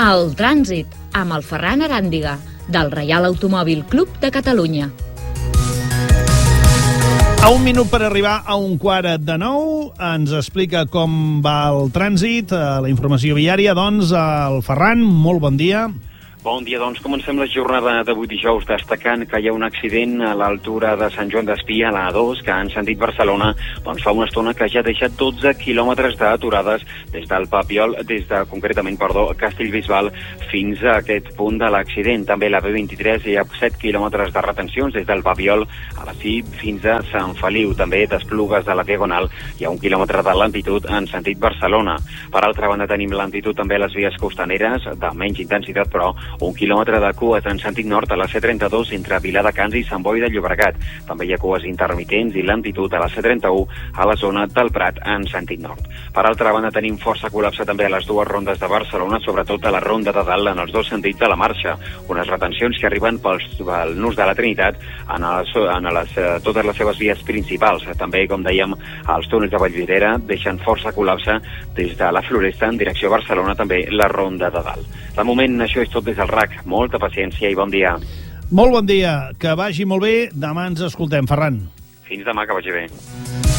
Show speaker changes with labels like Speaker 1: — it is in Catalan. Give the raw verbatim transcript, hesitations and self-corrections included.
Speaker 1: El trànsit, amb el Ferran Aràndiga, del Reial Automòbil Club de Catalunya.
Speaker 2: A un minut per arribar a un quart de nou, ens explica com va el trànsit, la informació viària. Doncs, el Ferran, molt bon dia.
Speaker 3: Bon dia, doncs comencem la jornada d'avui dijous destacant que hi ha un accident a l'altura de Sant Joan d'Espí, a la A dos, que en sentit Barcelona doncs fa una estona que ja ha deixat dotze quilòmetres d'aturades des del Papiol, des de, concretament, perdó, Castellbisbal fins a aquest punt de l'accident. També la B vint-i-tres hi ha set quilòmetres de retencions des del Papiol a la C I B fins a Sant Feliu. També d'Esplugues de la Diagonal hi ha un quilòmetre de lentitud en sentit Barcelona. Per altra banda, tenim lentitud també a les vies costaneres, de menys intensitat, però un quilòmetre de cues en sentit nord a la C trenta-dos entre Viladecans i Sant Boi de Llobregat. També hi ha cues intermitents i lentitud a la C trenta-u a la zona del Prat en sentit nord. Per altra banda, tenim força col·lapse també a les dues rondes de Barcelona, sobretot a la ronda de dalt en els dos sentits de la marxa. Unes retencions que arriben pels, pel nus de la Trinitat en, les, en les, totes les seves vies principals. També, com dèiem, els túnels de Vallvidrera deixen força col·lapse des de la Floresta en direcció a Barcelona, també la ronda de dalt. De moment, això és tot des del R A C. Molta paciència i bon dia.
Speaker 2: Molt bon dia, que vagi molt bé. Demà ens escoltem, Ferran.
Speaker 3: Fins demà, que vagi bé.